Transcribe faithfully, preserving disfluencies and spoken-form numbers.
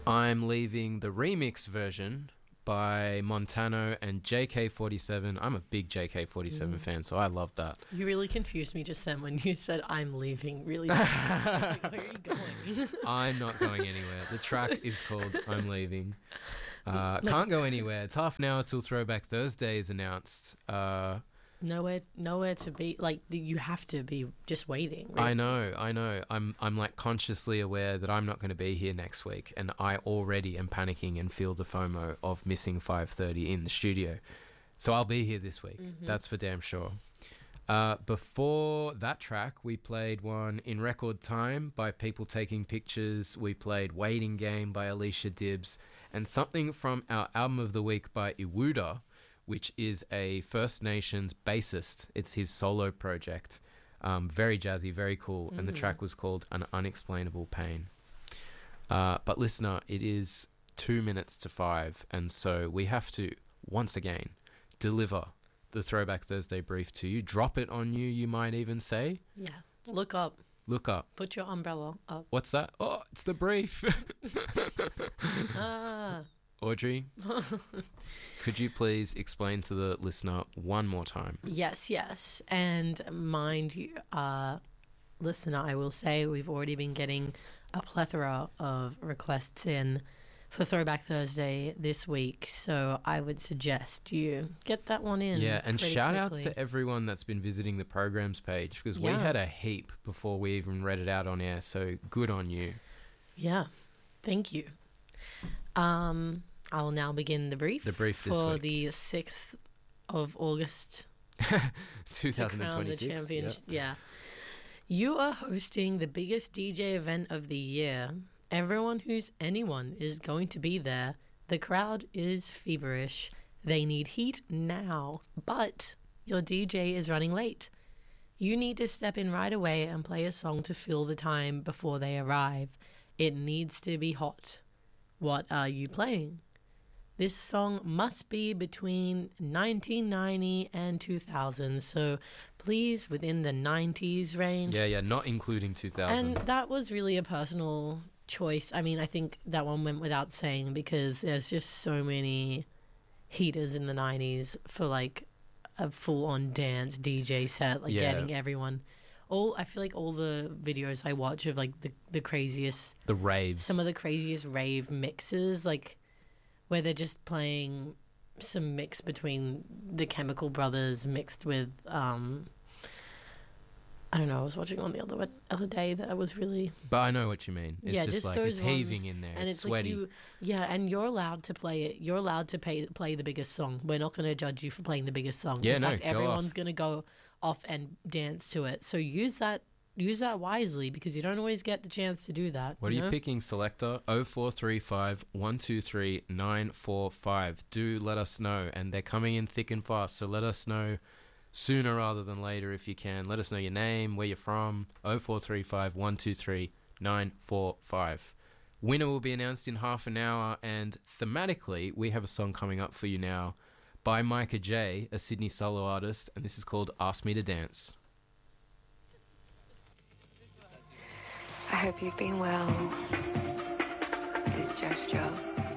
I'm leaving the remix version by Montano and J K forty-seven. I'm a big J K forty-seven mm. fan, so I love that. You really confused me just then when you said I'm leaving. Really, like, where are you going? I'm not going anywhere. The track is called I'm Leaving. Uh, like, can't go anywhere. It's half an hour till Throwback Thursday is announced. Uh, nowhere, nowhere to be. Like, you have to be just waiting. Right? I know, I know. I'm, I'm like consciously aware that I'm not going to be here next week, and I already am panicking and feel the FOMO of missing five thirty in the studio. So I'll be here this week. Mm-hmm. That's for damn sure. Uh, before that track, we played one in record time by People Taking Pictures. We played Waiting Game by Alicia Dibbs, and something from our album of the week by Iwuda, which is a First Nations bassist. It's his solo project. Um, very jazzy, very cool. Mm-hmm. And the track was called An Unexplainable Pain. Uh, but listener, it is two minutes to five. And so we have to, once again, deliver the Throwback Thursday brief to you. Drop it on you, you might even say. Yeah. Look up. Look up. Put your umbrella up. What's that? Oh, it's the brief. ah. Audrey, could you please explain to the listener one more time? Yes, yes. And mind you, uh, listener, I will say we've already been getting a plethora of requests in for Throwback Thursday this week, so I would suggest you get that one in. Yeah, and shout outs to everyone that's been visiting the programs page, because yeah. we had a heap before we even read it out on air, so good on you. Yeah, thank you. Um, I will now begin the brief. The brief this for week. the sixth of August, twenty twenty-six. The champion. Yep. Yeah, you are hosting the biggest D J event of the year. Everyone who's anyone is going to be there. The crowd is feverish. They need heat now, but your D J is running late. You need to step in right away and play a song to fill the time before they arrive. It needs to be hot. What are you playing? This song must be between nineteen ninety and two thousand, so please within the nineties range. Yeah, yeah, not including two thousand. And that was really a personal choice. I mean, I think that one went without saying because there's just so many heaters in the nineties for like a full-on dance D J set, like yeah. getting everyone. All I feel like all the videos I watch of like the the craziest, the raves, some of the craziest rave mixes, like where they're just playing some mix between the Chemical Brothers mixed with um I don't know, I was watching one the other other day that was really... But I know what you mean. It's yeah, just, just like those it's heaving ones, in there. And it's, it's sweaty. Like you, yeah, and you're allowed to play it. You're allowed to pay, play the biggest song. We're not going to judge you for playing the biggest song. Yeah, in no, fact, go everyone's off. going to go off and dance to it. So use that use that wisely because you don't always get the chance to do that. What you are know? you picking, Selector? oh four three five, one two three, nine four five. Do let us know. And they're coming in thick and fast, so let us know sooner rather than later if you can. Let us know your name, where you're from. oh four three five, one two three, nine four five. Winner will be announced in half an hour, and thematically we have a song coming up for you now by Micah J, a Sydney solo artist, and this is called Ask Me to Dance. I hope you've been well. This gesture